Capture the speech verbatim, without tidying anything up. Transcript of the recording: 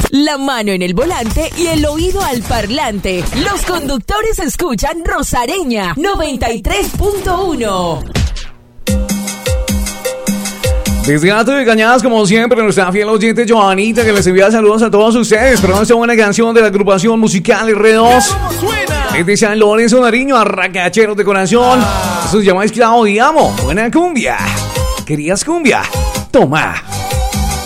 la mano en el volante y el oído al parlante. Los conductores escuchan Rosareña noventa y tres punto uno. Desde Alto de Cañadas, como siempre, nuestra fiel oyente Joanita, que les envía saludos a todos ustedes. Pero esta buena canción de la agrupación musical R dos. Desde San Lorenzo, Nariño, arrancacheros de corazón. Eso se llama Esclavo de Amo. Buena cumbia. ¿Querías cumbia? Toma.